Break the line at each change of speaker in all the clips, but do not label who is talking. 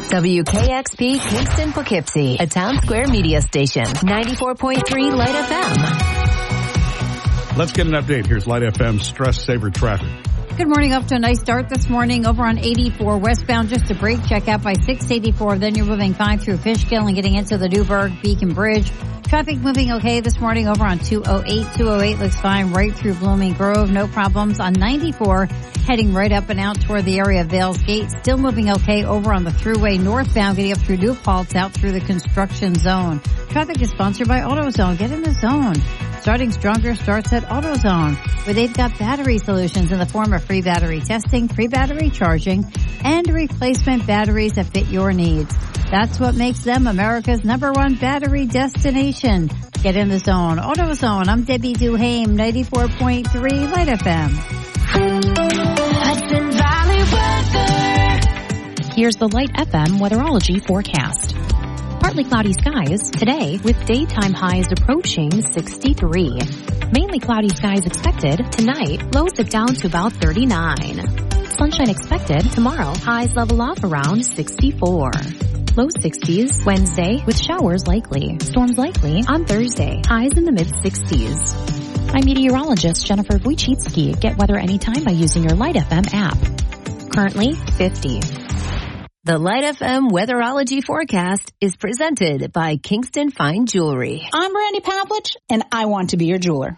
WKXP Kingston Poughkeepsie, a Town Square media station. 94.3 Light FM.
Let's get an update. Here's Light FM Stress Saver traffic.
Good morning. Up to a nice start this morning over on 84 westbound. Just a break check out by 684. Then you're moving fine through Fishkill and getting into the Newburgh Beacon Bridge. Traffic moving okay this morning over on 208. 208 looks fine right through Blooming Grove. No problems on 94. Heading right up and out toward the area of Vales Gate. Still moving okay over on the Thruway northbound, getting up through New Paltz out through the construction zone. Traffic is sponsored by AutoZone. Get in the zone. Starting stronger starts at AutoZone, where they've got battery solutions in the form of free battery testing, free battery charging, and replacement batteries that fit your needs. That's what makes them America's #1 battery destination. Get in the zone. AutoZone. I'm Debbie Duhame, 94.3 Light FM.
Hudson Valley weather. Here's the Light FM weatherology forecast. Partly cloudy skies today with daytime highs approaching 63. Mainly cloudy skies expected tonight. Lows dip down to about 39. Sunshine expected tomorrow. Highs level off around 64. Low 60s Wednesday with showers likely. Storms likely on Thursday. Highs in the mid-60s. I'm meteorologist Jennifer Wojcicki. Get weather anytime by using your Light FM app. Currently 50.
The Light FM weatherology forecast is presented by Kingston Fine Jewelry.
I'm Brandy Pavlich, and I want to be your jeweler.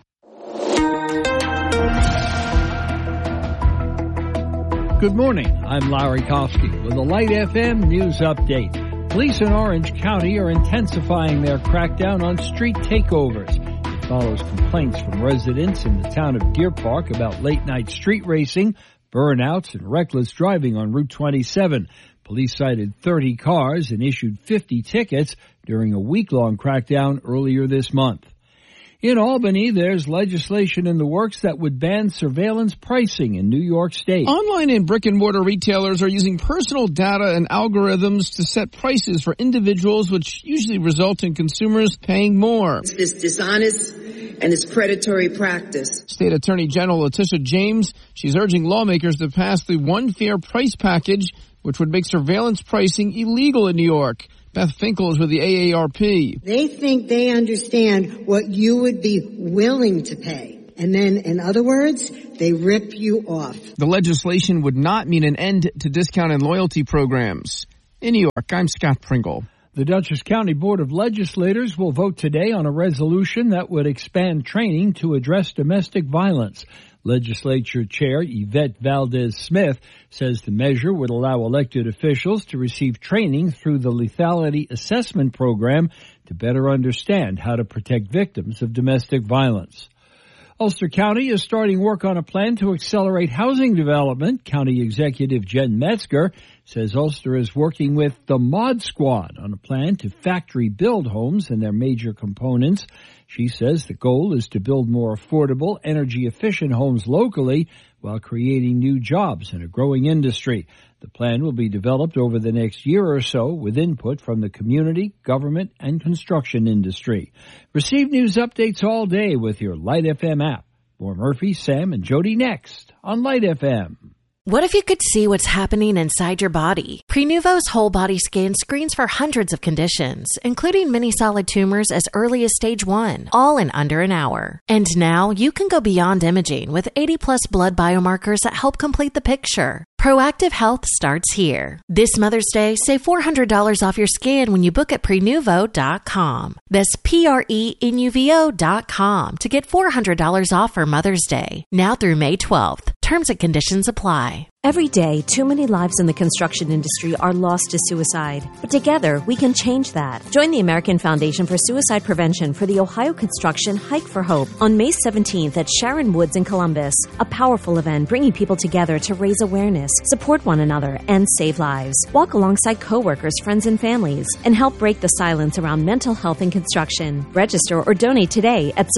Good morning. I'm Larry Kofsky with a Light FM news update. Police in Orange County are intensifying their crackdown on street takeovers. It follows complaints from residents in the town of Deer Park about late-night street racing, burnouts, and reckless driving on Route 27. Police cited 30 cars and issued 50 tickets during a week-long crackdown earlier this month. In Albany, there's legislation in the works that would ban surveillance pricing in New York State.
Online and brick-and-mortar retailers are using personal data and algorithms to set prices for individuals, which usually result in consumers paying more.
It's this dishonest and this predatory practice.
State Attorney General Letitia James, she's urging lawmakers to pass the One Fair Price package, which would make surveillance pricing illegal in New York. Beth Finkel is with the AARP.
They think they understand what you would be willing to pay. And then, in other words, they rip you off.
The legislation would not mean an end to discount and loyalty programs. In New York, I'm Scott Pringle.
The Dutchess County Board of Legislators will vote today on a resolution that would expand training to address domestic violence. Legislature Chair Yvette Valdez-Smith says the measure would allow elected officials to receive training through the Lethality Assessment Program to better understand how to protect victims of domestic violence. Ulster County is starting work on a plan to accelerate housing development. County Executive Jen Metzger says Ulster is working with the Mod Squad on a plan to factory build homes and their major components. She says the goal is to build more affordable, energy-efficient homes locally while creating new jobs in a growing industry. The plan will be developed over the next year or so with input from the community, government, and construction industry. Receive news updates all day with your Light FM app. More Murphy, Sam, and Jody next on Light FM.
What if you could see what's happening inside your body? Prenuvo's whole body scan screens for hundreds of conditions, including many solid tumors as early as stage 1, all in under an hour. And now you can go beyond imaging with 80+ blood biomarkers that help complete the picture. Proactive Health starts here. This Mother's Day, save $400 off your scan when you book at Prenuvo.com. That's Prenuvo.com to get $400 off for Mother's Day. Now through May 12th. Terms and conditions apply.
Every day, too many lives in the construction industry are lost to suicide. But together, we can change that. Join the American Foundation for Suicide Prevention for the Ohio Construction Hike for Hope on May 17th at Sharon Woods in Columbus. A powerful event bringing people together to raise awareness, support one another, and save lives. Walk alongside coworkers, friends, and families, and help break the silence around mental health in construction. Register or donate today at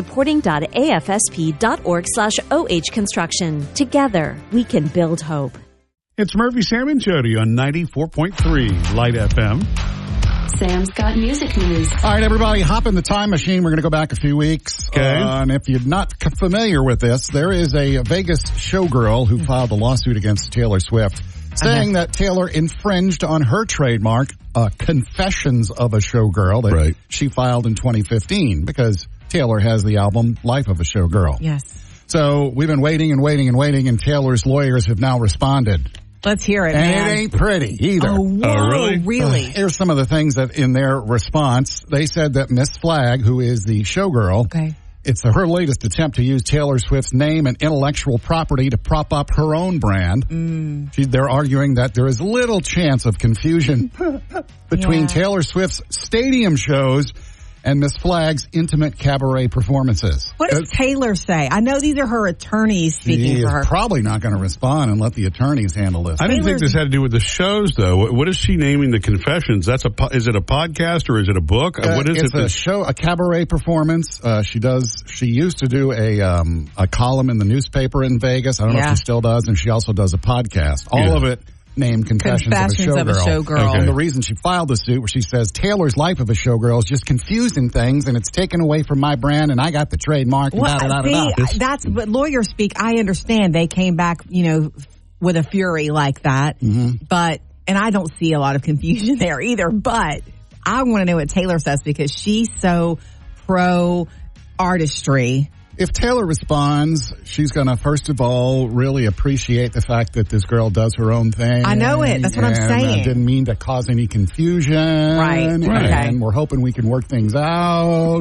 supporting.afsp.org/OH Construction. Together, we can build hope.
It's Murphy, Sam, and Jody on 94.3 Light FM.
Sam's got music news.
All right, everybody, hop in the time machine. We're going to go back a few weeks.
Okay.
And if you're not familiar with this, there is a Vegas showgirl who filed a lawsuit against Taylor Swift saying that Taylor infringed on her trademark, Confessions of a Showgirl, that she filed in 2015 because Taylor has the album Life of a Showgirl.
Yes.
So we've been waiting, and Taylor's lawyers have now responded.
Let's hear it,
and
man.
it ain't pretty either.
Oh, whoa, really?
Here's some of the things that in their response, they said that Miss Flagg, who is the showgirl, it's her latest attempt to use Taylor Swift's name and intellectual property to prop up her own brand. They're arguing that there is little chance of confusion between Taylor Swift's stadium shows and Miss Flagg's intimate cabaret performances.
What does Taylor say? I know these are her attorneys speaking for her.
She's probably not going to respond and let the attorneys handle this.
I didn't think this had to do with the shows, though. What is she naming the Confessions? Is it a podcast or is it a book? What is
it? It's a show, a cabaret performance. She used to do a column in the newspaper in Vegas. I don't know if she still does, and she also does a podcast. All of it named Confessions of a Showgirl. And the reason she filed the suit, where she says Taylor's Life of a Showgirl is just confusing things, and it's taken away from my brand, and I got the trademark.
That's what lawyers speak. I understand they came back, with a fury like that, but I don't see a lot of confusion there either. But I want to know what Taylor says because she's so pro artistry.
If Taylor responds, she's going to, first of all, really appreciate the fact that this girl does her own thing.
I know it. That's what I'm saying.
Didn't mean to cause any confusion.
Right.
And we're hoping we can work things out.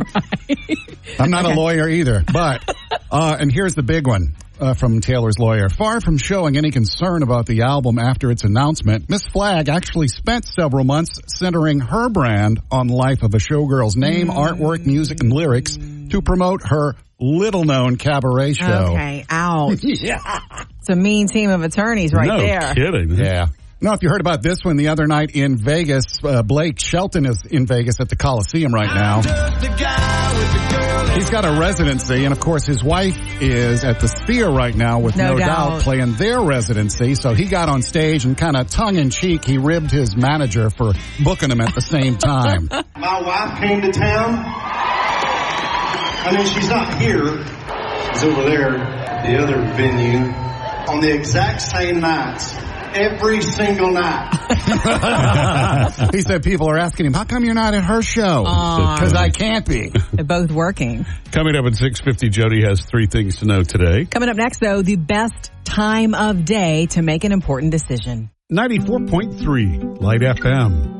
I'm not a lawyer either. But, and here's the big one from Taylor's lawyer. Far from showing any concern about the album after its announcement, Miss Flagg actually spent several months centering her brand on Life of a Showgirl's name, artwork, music, and lyrics to promote her little-known cabaret show.
Okay, ouch. It's a mean team of attorneys there.
No kidding.
Yeah. Now, if you heard about this one the other night in Vegas, Blake Shelton is in Vegas at the Coliseum right now. He's got a residency, and of course his wife is at the Sphere right now with No Doubt playing their residency. So he got on stage and kind of tongue-in-cheek, he ribbed his manager for booking him at the same time.
My wife came to town. She's not here. She's over there, the other venue, on the exact same nights. Every single night.
He said people are asking him, how come you're not at her show? Because I can't be.
They're both working.
Coming up at 6:50, Jody has 3 things to know today.
Coming up next, though, the best time of day to make an important decision.
94.3 Light FM.